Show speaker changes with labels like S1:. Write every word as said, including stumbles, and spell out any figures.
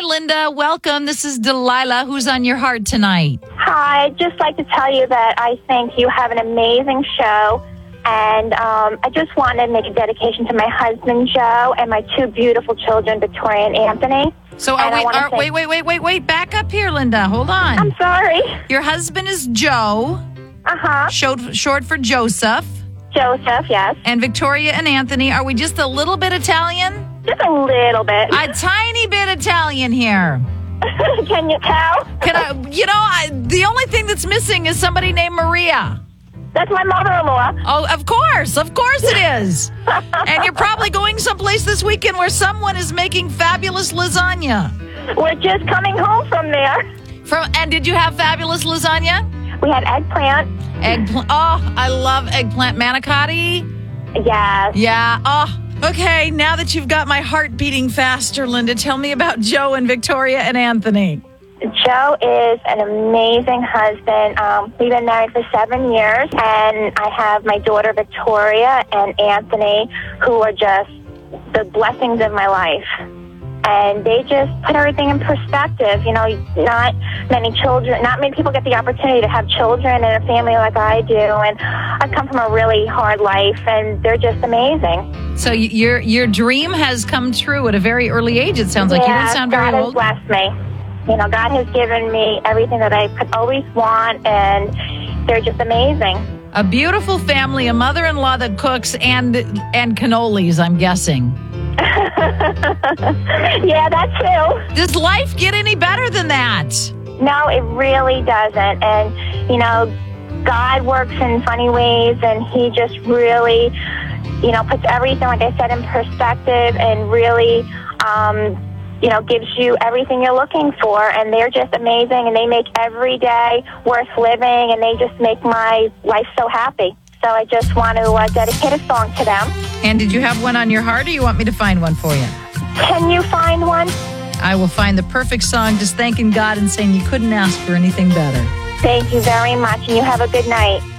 S1: Linda. Welcome. This is Delilah. Who's on your heart tonight?
S2: Hi, I'd just like to tell you that I think you have an amazing show. And um, I just want to make a dedication to my husband, Joe, and my two beautiful children, Victoria and Anthony.
S1: So are
S2: and
S1: we, are,
S2: say,
S1: wait, wait, wait, wait, wait. Back up here, Linda. Hold on.
S2: I'm sorry.
S1: Your husband is Joe.
S2: Uh-huh.
S1: Short, short for Joseph.
S2: Joseph, yes.
S1: And Victoria and Anthony. Are we just a little bit Italian?
S2: Just a little bit.
S1: A tiny bit Italian here.
S2: Can you tell?
S1: Can I, you know, I, the only thing that's missing is somebody named Maria.
S2: That's my mother-in-law.
S1: Oh, of course. Of course it is. And you're probably going someplace this weekend where someone is making fabulous lasagna.
S2: We're just coming home from there.
S1: From And did you have fabulous lasagna?
S2: We had eggplant.
S1: Eggplant. Oh, I love eggplant manicotti.
S2: Yes.
S1: Yeah. Oh, okay. Now that you've got my heart beating faster, Linda, tell me about Joe and Victoria and Anthony.
S2: Joe is an amazing husband. Um, we've been married for seven years, and I have my daughter Victoria and Anthony, who are just the blessings of my life. And they just put everything in perspective. You know, not many children, not many people get the opportunity to have children and a family like I do. And I come from a really hard life, and they're just amazing.
S1: So your your dream has come true at a very early age. It sounds like
S2: yeah,
S1: you don't sound very
S2: God
S1: old.
S2: has blessed me. You know, God has given me everything that I could always want, and they're just amazing.
S1: A beautiful family, a mother-in-law that cooks, and and cannolis, I'm guessing.
S2: Yeah, that too.
S1: Does life get any better than that?
S2: No, it really doesn't. And, you know, God works in funny ways, and he just really, you know, puts everything, like I said, in perspective, and really, um, you know, gives you everything you're looking for. And they're just amazing, and they make every day worth living, and they just make my life so happy. So I just want to uh, dedicate a song to them.
S1: And did you have one on your heart, or you want me to find one for you?
S2: Can you find one?
S1: I will find the perfect song, just thanking God and saying you couldn't ask for anything better.
S2: Thank you very much, and you have a good night.